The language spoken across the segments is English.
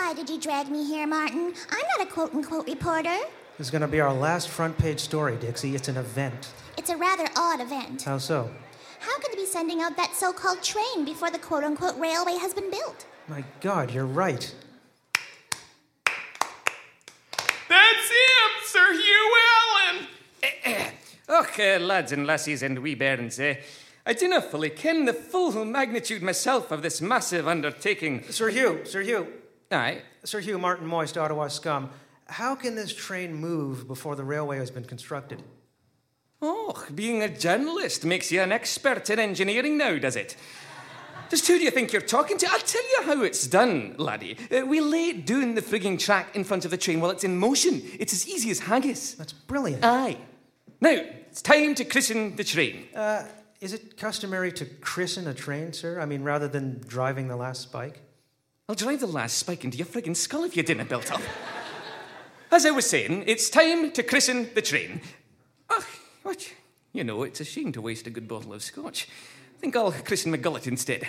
Why did you drag me here, Martin? I'm not a quote-unquote reporter. This is going to be our last front-page story, Dixie. It's an event. It's a rather odd event. How so? How could they be sending out that so-called train before the quote-unquote railway has been built? My God, you're right. That's him, Sir Hugh Allen! Och, lads and lassies and wee bairns, I dinna fully ken the full magnitude myself of this massive undertaking. Sir Hugh. Aye. Sir Hugh, Martin Moist, Ottawa scum. How can this train move before the railway has been constructed? Oh, being a journalist makes you an expert in engineering now, does it? Just who do you think you're talking to? I'll tell you how it's done, laddie. We lay down the frigging track in front of the train while it's in motion. It's as easy as haggis. That's brilliant. Aye. Now, it's time to christen the train. Is it customary to christen a train, sir? I mean, rather than driving the last spike? I'll drive the last spike into your frigging skull if you didn't build up. As I was saying, it's time to christen the train. Ach, what? You know, it's a shame to waste a good bottle of scotch. I think I'll christen my gullet instead.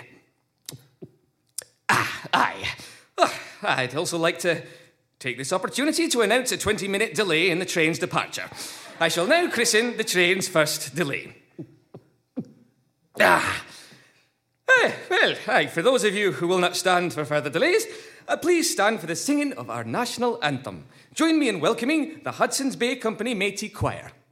Aye. I'd also like to take this opportunity to announce a 20-minute delay in the train's departure. I shall now christen the train's first delay. Well, for those of you who will not stand for further delays, please stand for the singing of our national anthem. Join me in welcoming the Hudson's Bay Company Métis Choir.